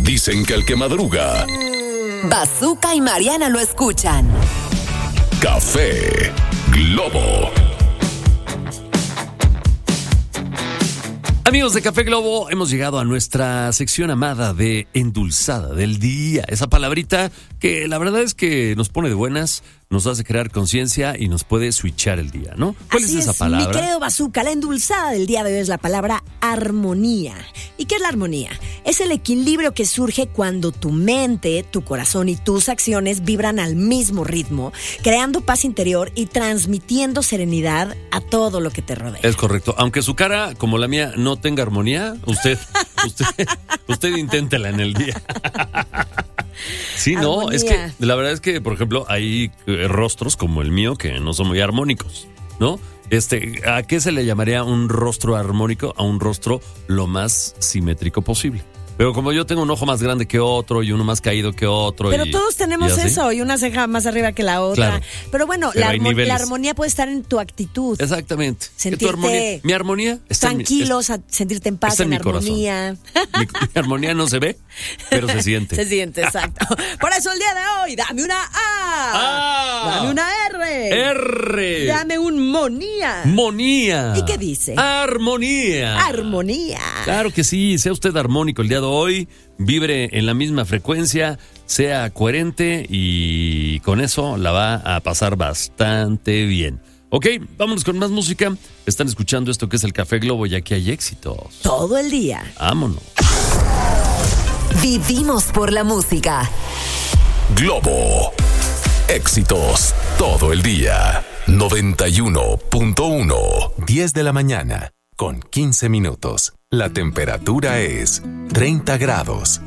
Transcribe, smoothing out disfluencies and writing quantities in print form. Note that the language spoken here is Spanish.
Dicen que el que madruga, Bazooka y Mariana lo escuchan. Café Globo. Amigos de Café Globo, hemos llegado a nuestra sección amada de endulzada del día. Esa palabrita que la verdad es que nos pone de buenas, nos hace crear conciencia y nos puede switchar el día, ¿no? ¿Cuál Así es esa palabra? Mi querido Bazooka, la endulzada del día de hoy es la palabra armonía. ¿Y qué es la armonía? Es el equilibrio que surge cuando tu mente, tu corazón y tus acciones vibran al mismo ritmo, creando paz interior y transmitiendo serenidad a todo lo que te rodea. Es correcto. Aunque su cara, como la mía, no tenga armonía, usted inténtela en el día. Sí, no, Armonía. es que la verdad es que, por ejemplo, hay rostros como el mío que no son muy armónicos, ¿no? ¿A qué se le llamaría un rostro armónico? A un rostro lo más simétrico posible. Pero como yo tengo un ojo más grande que otro y uno más caído que otro. Pero todos tenemos eso, y una ceja más arriba que la otra. Claro. Pero bueno, Pero la armonía puede estar en tu actitud. Exactamente. Sentirte mi armonía está tranquilo, sentirte en paz, está en mi armonía. Mi armonía no se ve, pero se siente. Se siente, exacto. Por eso el día de hoy, dame una A. Dame una R. Dame un monía. Monía. ¿Y qué dice? Armonía. Armonía. Claro que sí, sea usted armónico el día de hoy, vibre en la misma frecuencia, sea coherente y con eso la va a pasar bastante bien. Ok, vámonos con más música. Están escuchando esto que es el Café Globo y aquí hay éxitos. Todo el día. Vámonos. Vivimos por la música. Globo. Éxitos todo el día. 91.1. 10 de la mañana con 15 minutos. La temperatura es 30 grados.